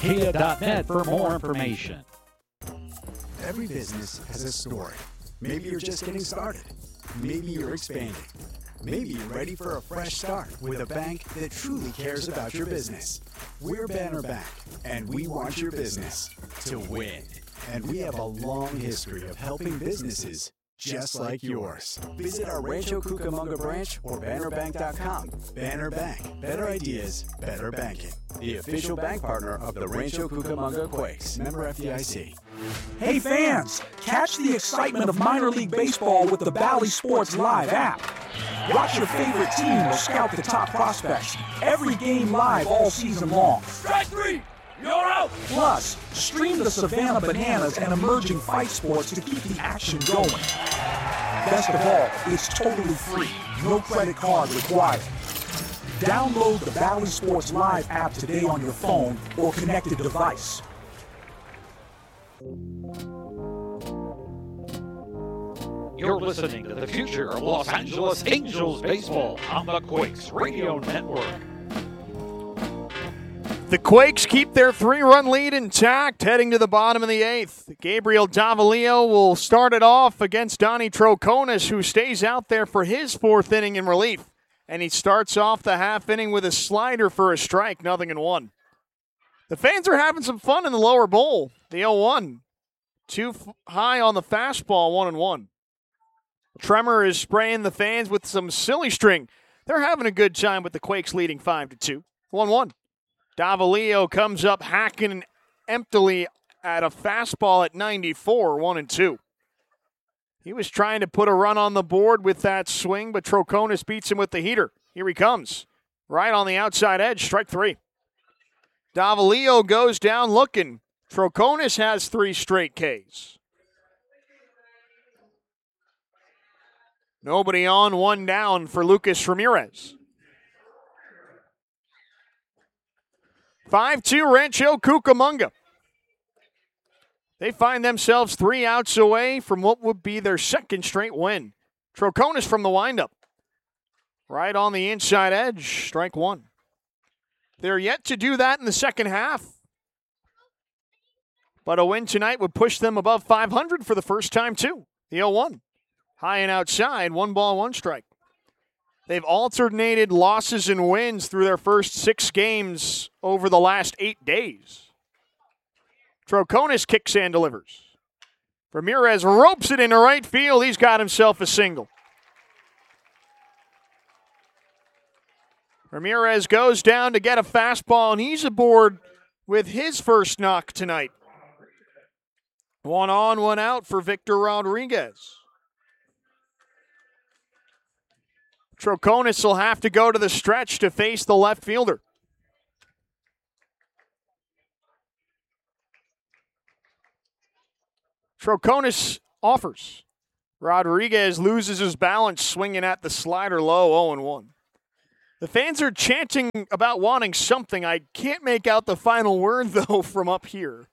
kia.net for more information. Every business has a story. Maybe you're just getting started. Maybe you're expanding. Maybe you're ready for a fresh start with a bank that truly cares about your business. We're Banner Bank, and we want your business to win. And we have a long history of helping businesses just like yours. Visit our Rancho Cucamonga branch or bannerbank.com. Banner Bank. Better ideas, better banking. The official bank partner of the Rancho Cucamonga Quakes. Member FDIC. Hey fans, catch the excitement of minor league baseball with the Bally Sports Live app. Watch your favorite team or scout the top prospects. Every game live all season long. Strike three! You're out! Plus, stream the Savannah Bananas and emerging fight sports to keep the action going. Best of all, it's totally free. No credit card required. Download the Bally Sports Live app today on your phone or connected device. You're listening to the future of Los Angeles Angels baseball on the Quakes Radio Network. The Quakes keep their 3-run lead intact heading to the bottom of the 8th. Gabriel Davalillo will start it off against Donnie Troconis, who stays out there for his 4th inning in relief. And he starts off the half inning with a slider for a strike, 0-1. The fans are having some fun in the lower bowl. The 0-1. Too high on the fastball, 1-1. Tremor is spraying the fans with some silly string. They're having a good time with the Quakes leading 5-2. 1-1. Davalillo comes up hacking emptily at a fastball at 94, 1-2. He was trying to put a run on the board with that swing, but Troconis beats him with the heater. Here he comes. Right on the outside edge, strike 3. Davalillo goes down looking. Troconis has 3 straight Ks. Nobody on, 1 down for Lucas Ramirez. 5-2 Rancho Cucamonga. They find themselves 3 outs away from what would be their 2nd straight win. Troconis from the windup. Right on the inside edge, strike 1. They're yet to do that in the second half. But a win tonight would push them above 500 for the first time, too. The 0-1. High and outside, 1 ball, 1 strike. They've alternated losses and wins through their first 6 games over the last 8 days. Troconis kicks and delivers. Ramirez ropes it into right field. He's got himself a single. Ramirez goes down to get a fastball, and he's aboard with his first knock tonight. 1 on, 1 out for Victor Rodriguez. Troconis will have to go to the stretch to face the left fielder. Troconis offers. Rodriguez loses his balance swinging at the slider low, 0-1. The fans are chanting about wanting something. I can't make out the final word, though, from up here.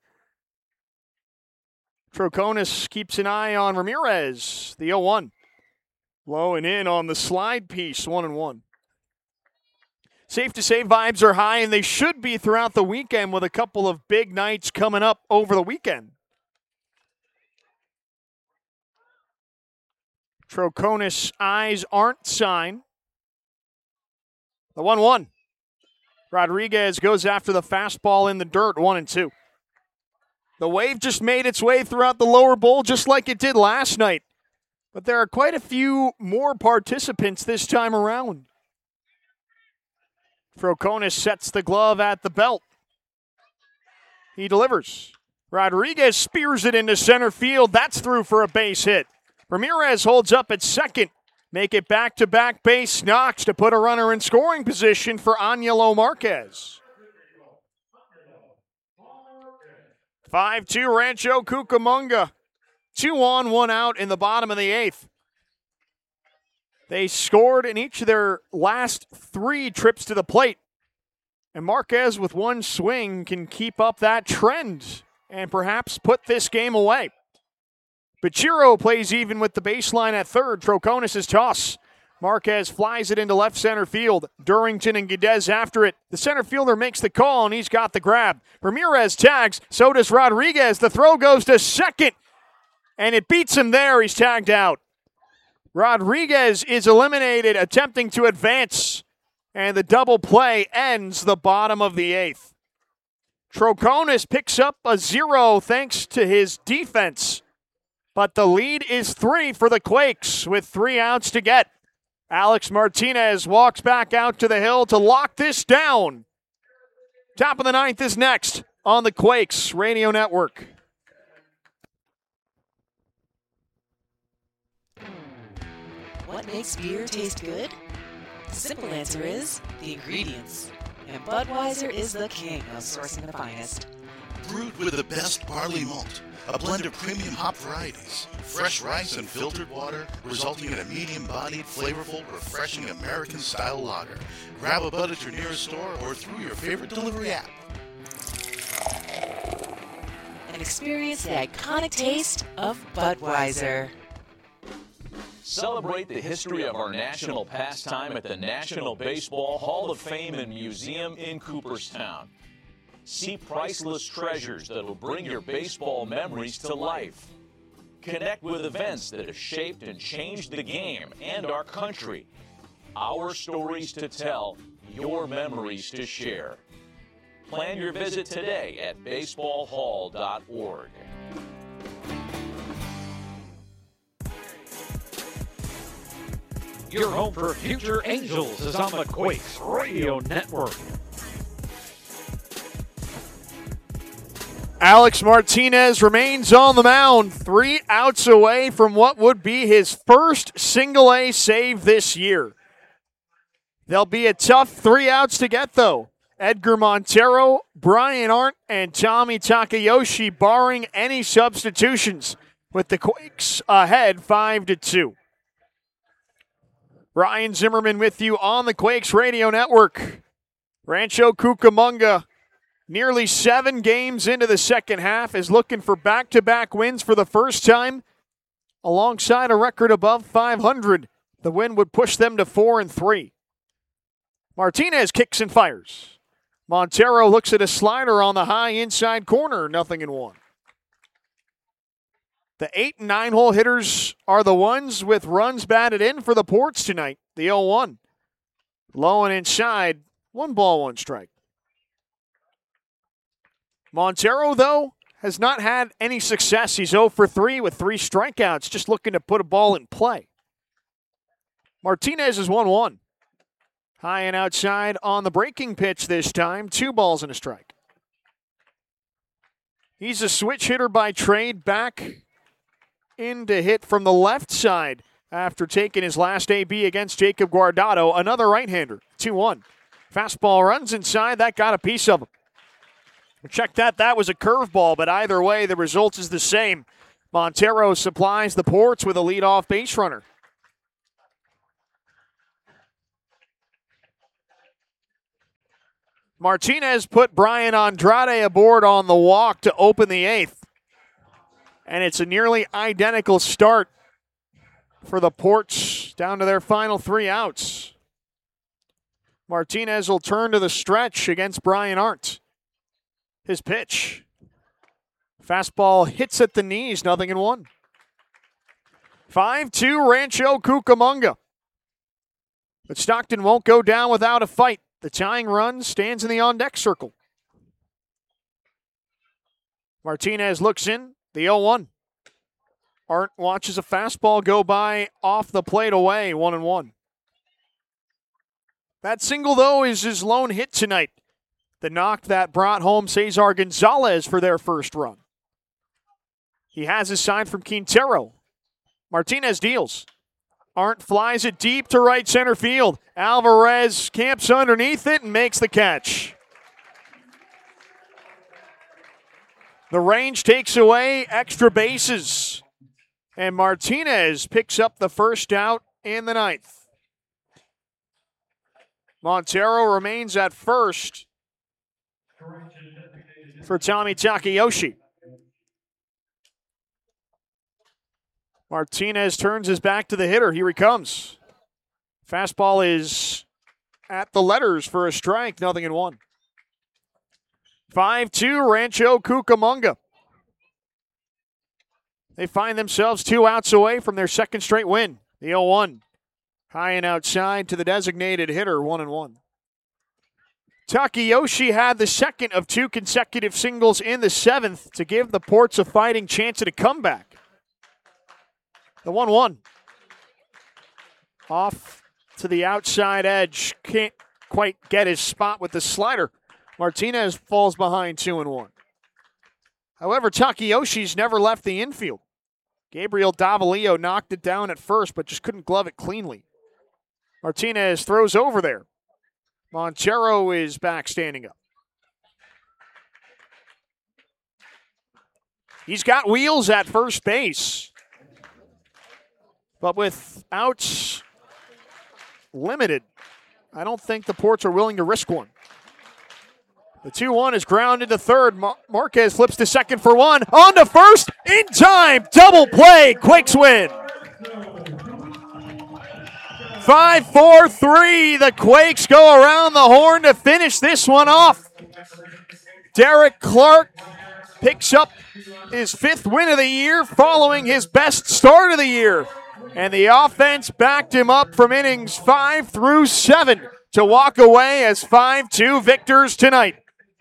Troconis keeps an eye on Ramirez, the 0-1. Low and in on the slide piece, 1-1. Safe to say vibes are high, and they should be throughout the weekend with a couple of big nights coming up over the weekend. Troconis' eyes aren't sign. The 1-1. Rodriguez goes after the fastball in the dirt, 1-2. The wave just made its way throughout the lower bowl just like it did last night. But there are quite a few more participants this time around. Troconis sets the glove at the belt. He delivers. Rodriguez spears it into center field. That's through for a base hit. Ramirez holds up at second. Make it back-to-back base knocks to put a runner in scoring position for Angelo Marquez. 5-2 Rancho Cucamonga. 2 on, 1 out in the bottom of the 8th. They scored in each of their last 3 trips to the plate. And Marquez, with 1 swing, can keep up that trend and perhaps put this game away. Bachiro plays even with the baseline at third. Troconis' toss Marquez flies it into left center field. Durrington and Guedes after it. The center fielder makes the call, and he's got the grab. Ramirez tags, so does Rodriguez. The throw goes to second, and it beats him there. He's tagged out. Rodriguez is eliminated, attempting to advance, and the double play ends the bottom of the 8th. Troconis picks up a 0 thanks to his defense, but the lead is 3 for the Quakes with 3 outs to get. Alex Martinez walks back out to the hill to lock this down. Top of the 9th is next on the Quakes Radio Network. What makes beer taste good? The simple answer is the ingredients. And Budweiser is the king of sourcing the finest. Brewed with the best barley malt, a blend of premium hop varieties, fresh rice and filtered water, resulting in a medium-bodied, flavorful, refreshing American-style lager. Grab a bud at your nearest store or through your favorite delivery app. And experience the iconic taste of Budweiser. Celebrate the history of our national pastime at the National Baseball Hall of Fame and Museum in Cooperstown. See priceless treasures that will bring your baseball memories to life. Connect with events that have shaped and changed the game and our country. Our stories to tell, your memories to share. Plan your visit today at baseballhall.org. Your home for future Angels is on the Quakes Radio Network. Alex Martinez remains on the mound, 3 outs away from what would be his first single-A save this year. There'll be a tough 3 outs to get, though. Edgar Montero, Brian Arndt, and Tommy Takayoshi barring any substitutions, with the Quakes ahead 5-2. Ryan Zimmerman with you on the Quakes Radio Network. Rancho Cucamonga, nearly 7 games into the second half, is looking for back-to-back wins for the first time. Alongside a record above 500, the win would push them to 4-3. Martinez kicks and fires. Montero looks at a slider on the high inside corner, 0-1. The 8 and 9 hole hitters are the ones with runs batted in for the Ports tonight. The 0-1. Low and inside, 1 ball, 1 strike. Montero, though, has not had any success. He's 0 for 3 with 3 strikeouts, just looking to put a ball in play. Martinez is 1-1. High and outside on the breaking pitch this time, 2 balls and a strike. He's a switch hitter by trade, back in to hit from the left side after taking his last AB against Jacob Guardado, another right-hander, 2-1. Fastball runs inside, that got a piece of him. Check that was a curveball, but either way, the result is the same. Montero supplies the Ports with a leadoff base runner. Martinez put Brian Andrade aboard on the walk to open the 8th. And it's a nearly identical start for the Ports down to their final 3 outs. Martinez will turn to the stretch against Brian Arndt. His pitch. Fastball hits at the knees, 0-1. 5-2 Rancho Cucamonga. But Stockton won't go down without a fight. The tying run stands in the on-deck circle. Martinez looks in, the 0-1. Arndt watches a fastball go by off the plate away, 1-1. That single, though, is his lone hit tonight. The knock that brought home Cesar Gonzalez for their first run. He has his sign from Quintero. Martinez deals. Arndt flies it deep to right center field. Alvarez camps underneath it and makes the catch. The range takes away extra bases. And Martinez picks up the first out in the 9th. Montero remains at first for Tommy Takayoshi. Martinez turns his back to the hitter. Here he comes. Fastball is at the letters for a strike, 0-1. 5-2 Rancho Cucamonga. They find themselves 2 outs away from their second straight win. The 0-1. High and outside to the designated hitter, 1-1. Takayoshi had the second of 2 consecutive singles in the 7th to give the Ports a fighting chance at a comeback. The 1-1. Off to the outside edge. Can't quite get his spot with the slider. Martinez falls behind 2-1. However, Takayoshi's never left the infield. Gabriel Davalillo knocked it down at first, but just couldn't glove it cleanly. Martinez throws over there. Montero is back standing up. He's got wheels at first base. But with outs limited, I don't think the Ports are willing to risk one. The 2-1 is grounded to third. Marquez flips to second for 1. On to first. In time. Double play. Quakes win. 5-4-3. The Quakes go around the horn to finish this one off. Derek Clark picks up his 5th win of the year following his best start of the year. And the offense backed him up from innings 5 through 7 to walk away as 5-2 victors tonight.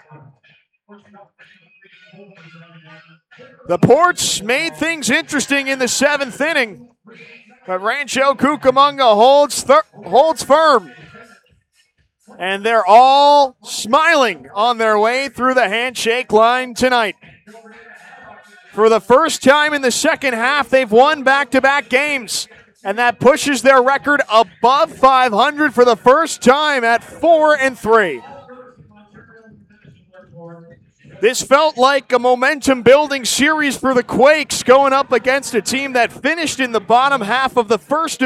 The Ports made things interesting in the 7th inning, but Rancho Cucamonga holds firm. And they're all smiling on their way through the handshake line tonight. For the first time in the second half, they've won back-to-back games, and that pushes their record above 500 for the first time at 4-3. This felt like a momentum-building series for the Quakes going up against a team that finished in the bottom half of the first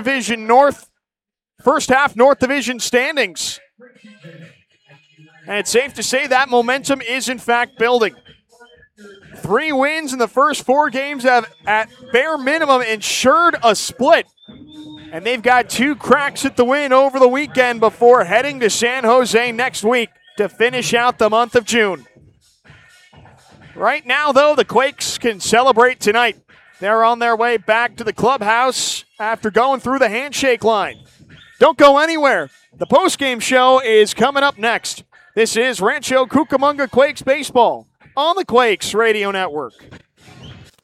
half North Division standings. And it's safe to say that momentum is in fact building. 3 wins in the first 4 games have at bare minimum ensured a split. And they've got 2 cracks at the win over the weekend before heading to San Jose next week to finish out the month of June. Right now, though, the Quakes can celebrate tonight. They're on their way back to the clubhouse after going through the handshake line. Don't go anywhere. The postgame show is coming up next. This is Rancho Cucamonga Quakes Baseball on the Quakes Radio Network.